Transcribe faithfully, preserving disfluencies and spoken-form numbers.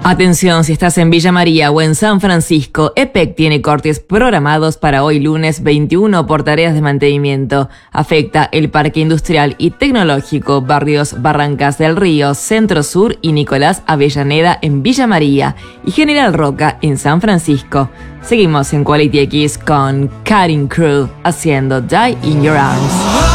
Atención, si estás en Villa María o en San Francisco, E P E C tiene cortes programados para hoy lunes veintiuno por tareas de mantenimiento. Afecta el Parque Industrial y Tecnológico, barrios Barrancas del Río, Centro Sur y Nicolás Avellaneda en Villa María y General Roca en San Francisco. Seguimos en Quality X con Cutting Crew haciendo Die in Your Arms.